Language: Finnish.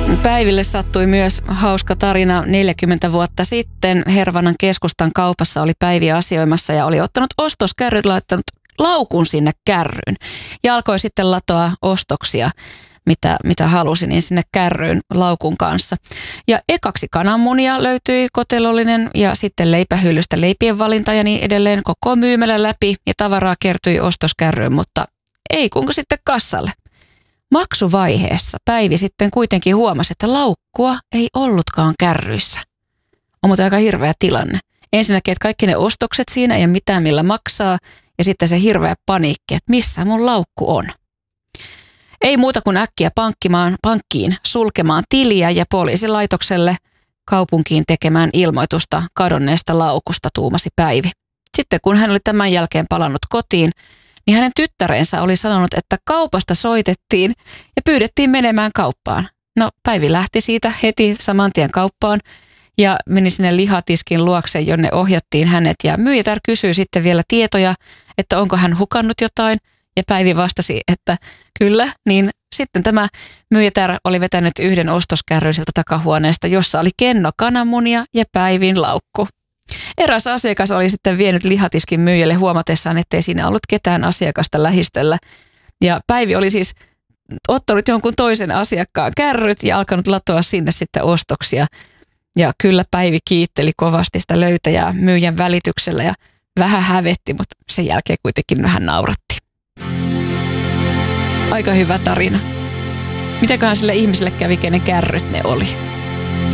Päiville sattui myös hauska tarina. 40 vuotta sitten Hervannan keskustan kaupassa oli Päivi asioimassa ja oli ottanut ostoskärryt, laittanut laukun sinne kärryyn ja alkoi sitten latoa ostoksia, mitä halusi, niin sinne kärryyn laukun kanssa. Ja ekaksi kananmunia löytyi kotelollinen ja sitten leipähyllystä leipien valinta ja niin edelleen koko myymälä läpi ja tavaraa kertyi ostoskärryyn, mutta ei kunko sitten kassalle. Maksuvaiheessa Päivi sitten kuitenkin huomasi, että laukkua ei ollutkaan kärryissä. On muuten aika hirveä tilanne. Ensinnäkin, että kaikki ne ostokset siinä ei ole mitään millä maksaa ja sitten se hirveä paniikki, että missä mun laukku on. Ei muuta kuin äkkiä pankkiin sulkemaan tiliä ja poliisilaitokselle kaupunkiin tekemään ilmoitusta kadonneesta laukusta, tuumasi Päivi. Sitten kun hän oli tämän jälkeen palannut kotiin, niin hänen tyttärensä oli sanonut, että kaupasta soitettiin ja pyydettiin menemään kauppaan. No Päivi lähti siitä heti saman tien kauppaan ja meni sinne lihatiskin luokse, jonne ohjattiin hänet. Ja myyjätär kysyi sitten vielä tietoja, että onko hän hukannut jotain. Ja Päivi vastasi, että kyllä, niin sitten tämä myyjätär oli vetänyt yhden ostoskärryn sieltä takahuoneesta, jossa oli kenno kananmunia ja Päivin laukku. Eräs asiakas oli sitten vienyt lihatiskin myyjälle huomatessaan, ettei siinä ollut ketään asiakasta lähistöllä. Ja Päivi oli siis ottanut jonkun toisen asiakkaan kärryt ja alkanut latoa sinne sitten ostoksia. Ja kyllä Päivi kiitteli kovasti sitä löytäjää myyjän välityksellä ja vähän hävetti, mutta sen jälkeen kuitenkin vähän nauratti. Aika hyvä tarina. Mitäköhän sille ihmiselle kävi, kenen kärryt ne oli?